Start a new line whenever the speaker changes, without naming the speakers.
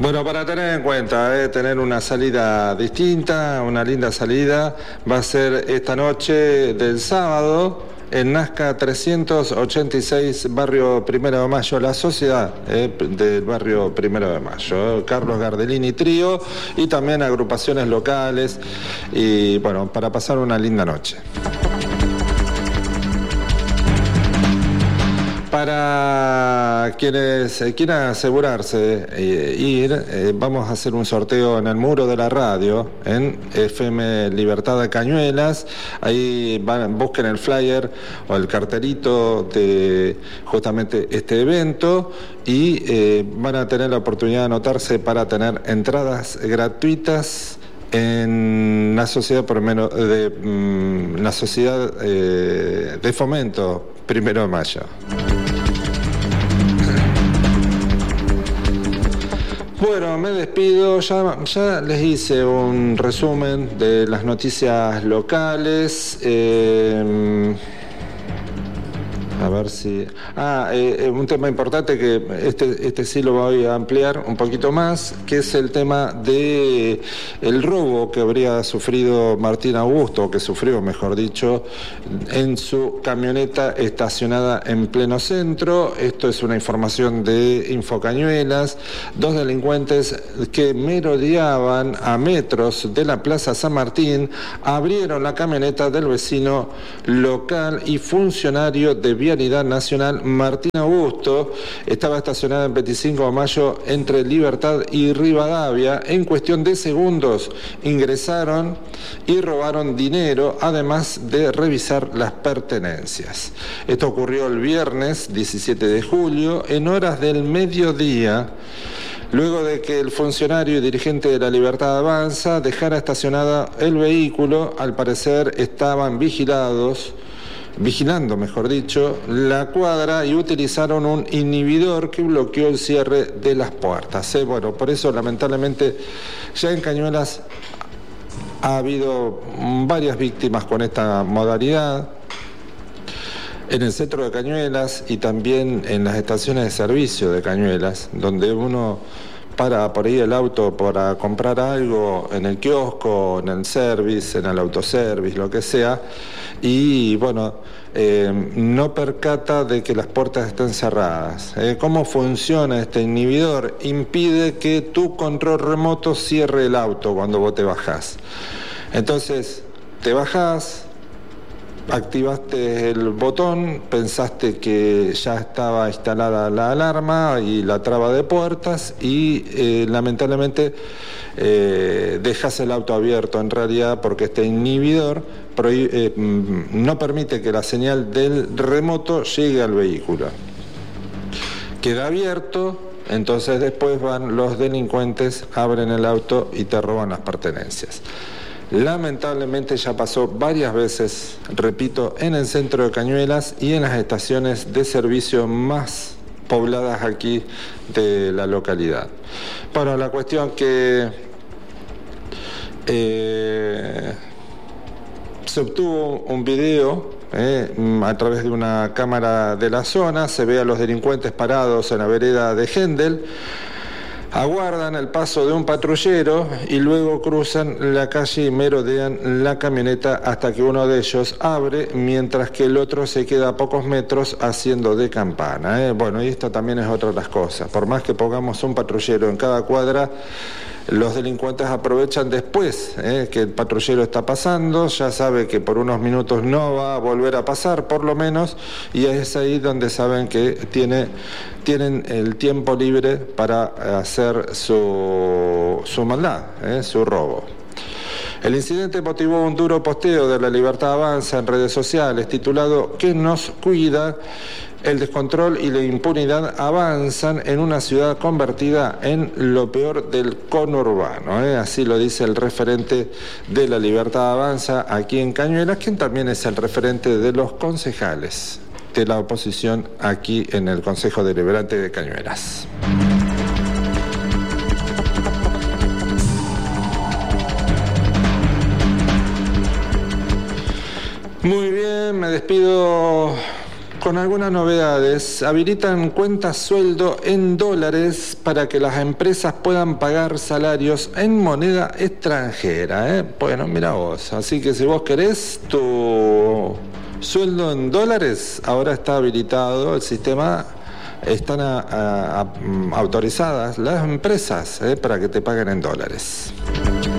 Bueno, para tener en cuenta, tener una salida distinta, una linda salida, va a ser esta noche del sábado en Nazca 386, barrio Primero de Mayo, la sociedad del barrio Primero de Mayo, Carlos Gardellini Trío y también agrupaciones locales y bueno, para pasar una linda noche. Para quienes quieran asegurarse ir, vamos a hacer un sorteo en el muro de la radio, en FM Libertad de Cañuelas. Ahí busquen el flyer o el cartelito de justamente este evento y van a tener la oportunidad de anotarse para tener entradas gratuitas en la sociedad de fomento Primero de Mayo. Bueno, me despido, ya les hice un resumen de las noticias locales. A ver si... un tema importante que este sí lo voy a ampliar un poquito más, que es el tema de el robo que habría sufrido Martín Augusto, que sufrió, mejor dicho, en su camioneta estacionada en pleno centro. Esto es una información de Infocañuelas. Dos delincuentes que merodeaban a metros de la Plaza San Martín abrieron la camioneta del vecino local y funcionario de Vialidad Nacional Martín Augusto. Estaba estacionada en 25 de mayo entre Libertad y Rivadavia. En cuestión de segundos ingresaron y robaron dinero, además de revisar las pertenencias. Esto ocurrió el viernes 17 de julio, en horas del mediodía, luego de que el funcionario y dirigente de la Libertad Avanza dejara estacionada el vehículo. Al parecer estaban vigilando, mejor dicho, la cuadra y utilizaron un inhibidor que bloqueó el cierre de las puertas. Bueno, por eso lamentablemente ya en Cañuelas ha habido varias víctimas con esta modalidad. En el centro de Cañuelas y también en las estaciones de servicio de Cañuelas, donde uno para por ahí el auto para comprar algo en el kiosco, en el service, en el autoservice, lo que sea, y bueno, no percata de que las puertas estén cerradas. ¿Cómo funciona este inhibidor? Impide que tu control remoto cierre el auto cuando vos te bajás. Entonces, te bajás, activaste el botón, pensaste que ya estaba instalada la alarma y la traba de puertas y lamentablemente dejas el auto abierto en realidad porque este inhibidor no permite que la señal del remoto llegue al vehículo. Queda abierto, entonces después van los delincuentes, abren el auto y te roban las pertenencias. Lamentablemente ya pasó varias veces, repito, en el centro de Cañuelas y en las estaciones de servicio más pobladas aquí de la localidad. Bueno, la cuestión que se obtuvo un video a través de una cámara de la zona. Se ve a los delincuentes parados en la vereda de Hendel. Aguardan el paso de un patrullero y luego cruzan la calle y merodean la camioneta hasta que uno de ellos abre, mientras que el otro se queda a pocos metros haciendo de campana. Bueno, y esto también es otra de las cosas. Por más que pongamos un patrullero en cada cuadra, los delincuentes aprovechan después que el patrullero está pasando, ya sabe que por unos minutos no va a volver a pasar por lo menos, y es ahí donde saben que tienen el tiempo libre para hacer su maldad, su robo. El incidente motivó un duro posteo de la Libertad Avanza en redes sociales titulado ¿Qué nos cuida? El descontrol y la impunidad avanzan en una ciudad convertida en lo peor del conurbano. Así lo dice el referente de la Libertad Avanza aquí en Cañuelas, quien también es el referente de los concejales de la oposición aquí en el Consejo Deliberante de Cañuelas. Muy bien, me despido con algunas novedades. Habilitan cuentas sueldo en dólares para que las empresas puedan pagar salarios en moneda extranjera. Bueno, mira vos. Así que si vos querés tu sueldo en dólares, ahora está habilitado el sistema. Están autorizadas las empresas para que te paguen en dólares.